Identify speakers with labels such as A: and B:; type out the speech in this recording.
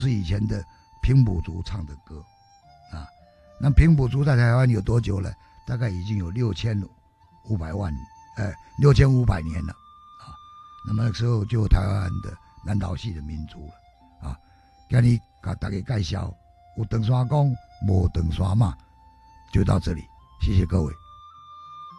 A: 是以前的平埔族唱的歌啊。那平埔族在台湾有多久了？大概已经有6500年了啊。那么那时候就有台湾的南岛系的民族了啊。今日给大家介绍有长山公，无长山嘛，就到这里，谢谢各位。